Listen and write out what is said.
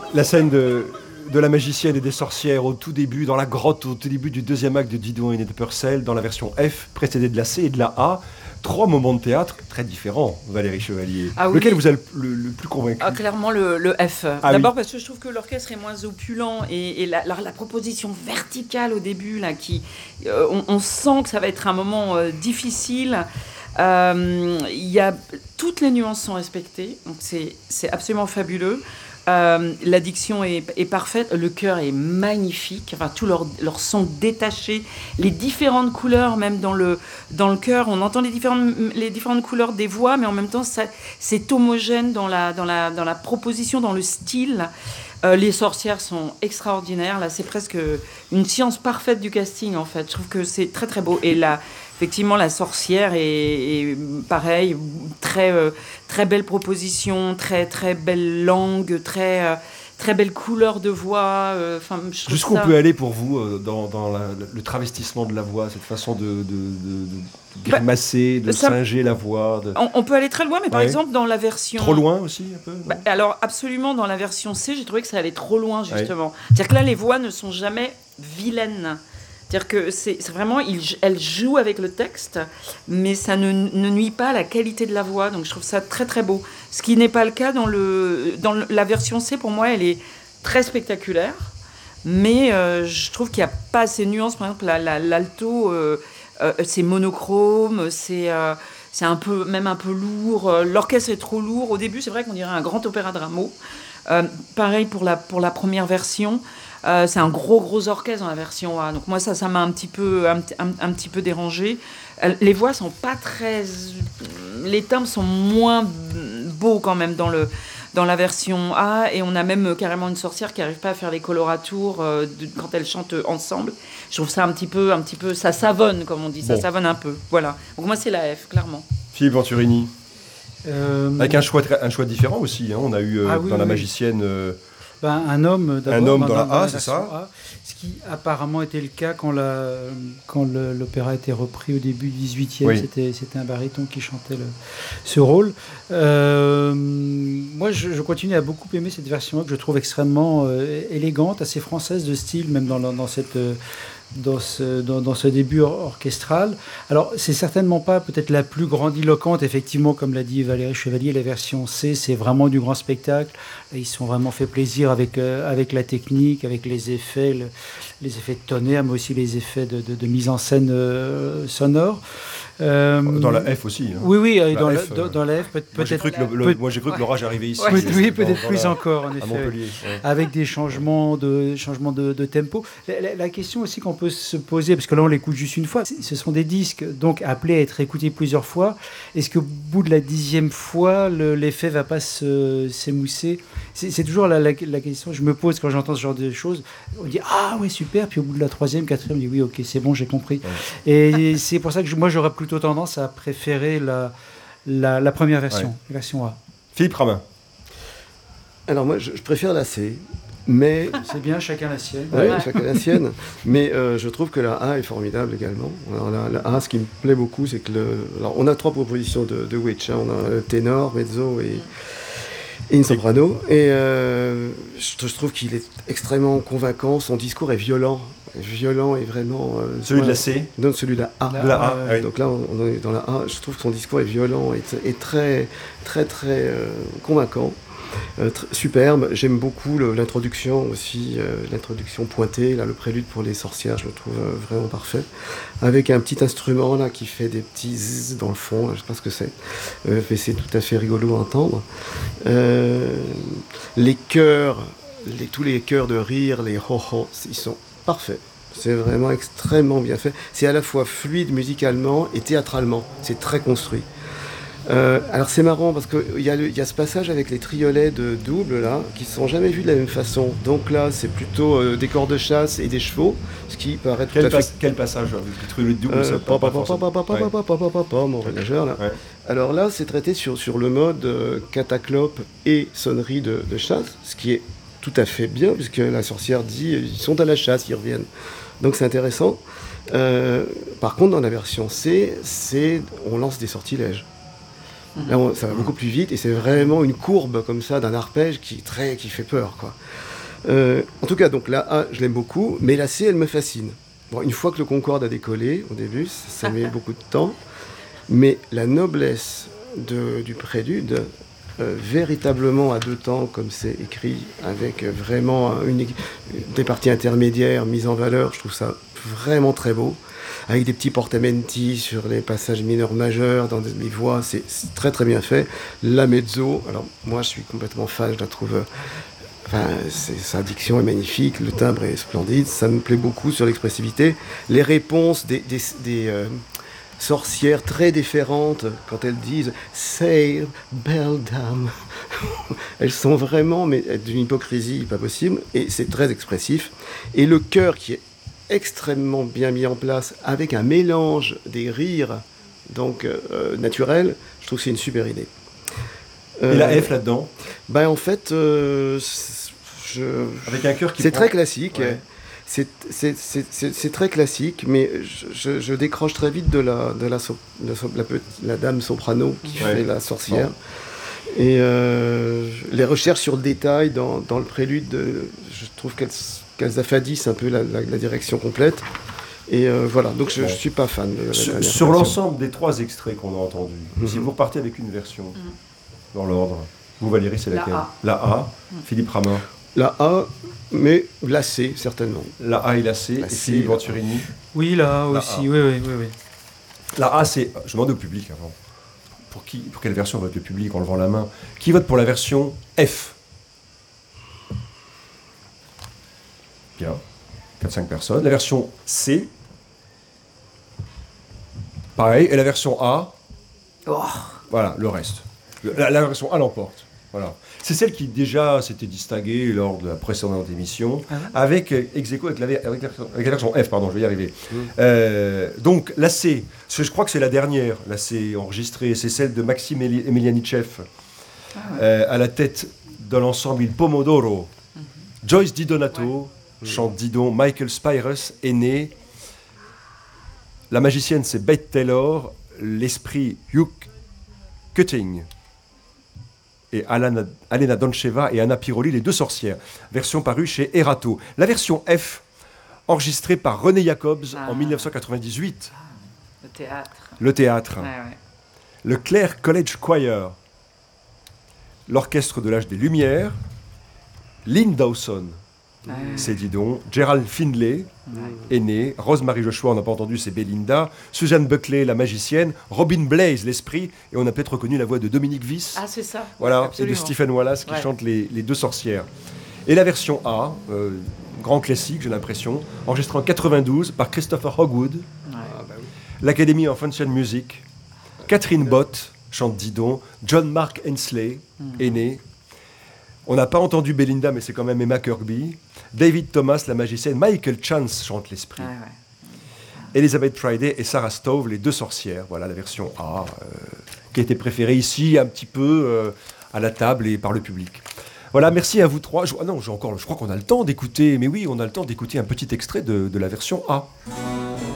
La scène de la magicienne et des sorcières au tout début, dans la grotte, au tout début du deuxième acte de Didon et de Purcell, dans la version F, précédée de la C et de la A. 3 moments de théâtre très différents, Valérie Chevalier. Ah oui. Lequel vous a le plus convaincu? Clairement le F. Ah D'abord oui. parce que je trouve que l'orchestre est moins opulent et la proposition verticale au début, là, on sent que ça va être un moment difficile. Il y a, toutes les nuances sont respectées, donc c'est absolument fabuleux. La diction est parfaite, le chœur est magnifique, enfin tout leur son détaché, les différentes couleurs même dans le chœur, on entend les différentes couleurs des voix, mais en même temps c'est homogène dans la proposition, dans le style. Les sorcières sont extraordinaires, là c'est presque une science parfaite du casting en fait, je trouve que c'est très très beau. Et là, effectivement, la sorcière est pareil, très belle proposition, très belle langue, très belle couleur de voix. Jusqu'où on peut aller pour vous dans le travestissement de la voix, cette façon de grimacer, de singer la voix On peut aller très loin, mais par exemple dans la version... Trop loin aussi un peu alors absolument, dans la version C, j'ai trouvé que ça allait trop loin justement. C'est-à-dire que là, les voix ne sont jamais vilaines. C'est-à-dire que c'est vraiment, elle joue avec le texte, mais ça ne nuit pas à la qualité de la voix. Donc je trouve ça très très beau. Ce qui n'est pas le cas dans la version C. Pour moi, elle est très spectaculaire, mais je trouve qu'il n'y a pas assez de nuances. Par exemple, l'alto, c'est monochrome, c'est même un peu lourd. L'orchestre est trop lourd. Au début, c'est vrai qu'on dirait un grand opéra de Rameau. Pareil pour la première version. C'est un gros orchestre dans la version A. Donc moi, ça m'a un petit peu dérangé. Les voix sont pas très... Les timbres sont moins beaux quand même dans la version A. Et on a même carrément une sorcière qui n'arrive pas à faire les coloratours quand elles chantent ensemble. Je trouve ça un petit peu... Ça savonne, comme on dit. Ça savonne un peu. Voilà. Donc moi, c'est la F, clairement. Philippe Venturini. Avec un choix différent aussi. Hein. On a eu dans La Magicienne... un homme d'abord. Un homme dans la A, c'est ça A, ce qui apparemment était le cas quand l'opéra a été repris au début du XVIIIe. Oui. C'était un baryton qui chantait ce rôle. Moi, je continue à beaucoup aimer cette version que je trouve extrêmement élégante, assez française de style, même dans ce début orchestral. Alors, c'est certainement pas peut-être la plus grandiloquente, effectivement, comme l'a dit Valérie Chevalier, la version C, c'est vraiment du grand spectacle. Ils se sont vraiment fait plaisir avec la technique, avec les effets de tonnerre, mais aussi les effets de mise en scène sonore. Dans la F aussi. Hein. Oui, dans la F, peut-être. Moi, j'ai cru que l'orage arrivait ici. Oui, peut-être plus encore, en effet. À Montpellier. Ouais. Avec des changements de tempo. La question aussi qu'on peut se poser, parce que là, on l'écoute juste une fois, ce sont des disques, donc appelés à être écoutés plusieurs fois. Est-ce qu'au bout de la 10e fois, l'effet ne va pas s'émousser ? C'est toujours la question que je me pose quand j'entends ce genre de choses. On dit « Ah ouais, super », puis au bout de la 3e, 4e, on dit « Oui, ok, c'est bon, j'ai compris ouais. ». Et c'est pour ça que moi, j'aurais plutôt tendance à préférer la première version, la version A. Philippe Ramin. Alors moi, je préfère la C, mais... C'est bien, chacun la sienne. Oui, chacun la sienne. Mais je trouve que la A est formidable également. Alors la A, ce qui me plaît beaucoup, c'est que alors, on a 3 propositions de Witch. Hein. On a le ténor, mezzo et une soprano. Et je trouve qu'il est extrêmement convaincant. Son discours est violent et vraiment... celui de la C Non, celui de la A. La A, oui. Donc là, on est dans la A. Je trouve que son discours est violent et très convaincant. Superbe. J'aime beaucoup l'introduction aussi, l'introduction pointée, là, le prélude pour les sorcières, je le trouve vraiment parfait. Avec un petit instrument là qui fait des petits zzz dans le fond, je ne sais pas ce que c'est, mais c'est tout à fait rigolo à entendre. Les chœurs, tous les chœurs de rire, les ho-ho, ils sont parfaits. C'est vraiment extrêmement bien fait. C'est à la fois fluide musicalement et théâtralement. C'est très construit. Alors c'est marrant parce qu'il y a ce passage avec les triolets de double là qui ne sont jamais vus de la même façon. Donc là c'est plutôt des corps de chasse et des chevaux, ce qui paraît tout à fait... Quel passage avec les triolets de double mon voyageur là. Ouais. Alors là c'est traité sur le mode cataclope et sonnerie de chasse, ce qui est tout à fait bien puisque la sorcière dit ils sont à la chasse, ils reviennent. Donc c'est intéressant. Par contre dans la version C, on lance des sortilèges. Là, ça va beaucoup plus vite et c'est vraiment une courbe comme ça d'un arpège qui fait peur, quoi. En tout cas, donc la A, je l'aime beaucoup, mais la C, elle me fascine. Bon, une fois que le Concorde a décollé, au début, ça met beaucoup de temps, mais la noblesse du prélude, véritablement à deux temps, comme c'est écrit, avec vraiment des parties intermédiaires mises en valeur, je trouve ça vraiment très beau, avec des petits portamenti sur les passages mineurs majeurs, dans les voix, c'est très très bien fait. La mezzo, alors moi je suis complètement fan, je la trouve... sa diction est magnifique, le timbre est splendide, ça me plaît beaucoup sur l'expressivité. Les réponses des sorcières très différentes, quand elles disent « Say, belle dame », elles sont vraiment mais d'une hypocrisie pas possible, et c'est très expressif. Et le chœur qui est extrêmement bien mis en place, avec un mélange des rires donc naturels, je trouve que c'est une super idée. Et la F là-dedans? En fait, avec un chœur qui c'est très classique. Ouais. C'est très classique, mais je décroche très vite de la dame soprano qui fait la sorcière. Bon. Et les recherches sur le détail dans le prélude, je trouve qu'elles affadissent un peu la direction complète. Et voilà, donc je ne suis pas fan de la sur l'ensemble des trois extraits qu'on a entendus, si vous repartez avec une version dans l'ordre, vous Valérie, c'est laquelle? La A. Philippe Ramin. La A, mais la C, certainement. La A et la C. Et Philippe Venturini. Oui, la A aussi, oui. La A, c'est... Je demande au public avant. Pour quelle version vote le public en levant la main? Qui vote pour la version F? Bien. 4-5 personnes. La version C. Pareil. Et la version A. Voilà, le reste. La version A l'emporte. Voilà. C'est celle qui déjà s'était distinguée lors de la précédente émission, avec ex aequo avec la version F, pardon, je vais y arriver. Donc la C, je crois que c'est la dernière, la C enregistrée, c'est celle de Maxime Emelianichev, à la tête de l'ensemble Il Pomodoro. Joyce Di Donato chante Didon, Michael Spyrus est né, la magicienne c'est Bette Taylor, l'esprit Hugh Cutting. Et Alena Doncheva et Anna Piroli, les deux sorcières. Version parue chez Erato. La version F, enregistrée par René Jacobs en 1998. Le théâtre. Le théâtre. Le Clare College Choir. L'orchestre de l'âge des Lumières. Lynn Dawson, c'est Didon. Gerald Findlay est né. Rosemary Joshua, on n'a pas entendu, c'est Belinda. Suzanne Buckley, la magicienne. Robin Blaze, l'esprit. Et on a peut-être reconnu la voix de Dominique Wyss. Ah, c'est ça. Voilà, absolument. et de Stephen Wallace qui chante les deux sorcières. Et la version A, grand classique, j'ai l'impression, enregistrée en 92 par Christopher Hogwood. L'Academy of Ancient Music. Catherine Bott chante Didon. John Mark Hensley est né. On n'a pas entendu Belinda, mais c'est quand même Emma Kirkby. David Thomas, la magicienne. Michael Chance chante l'esprit. Elizabeth Friday et Sarah Stove, les deux sorcières. Voilà la version A, qui a été préférée ici un petit peu à la table et par le public. Voilà, merci à vous trois. Je crois qu'on a le temps d'écouter, mais oui, on a le temps d'écouter un petit extrait de la version A.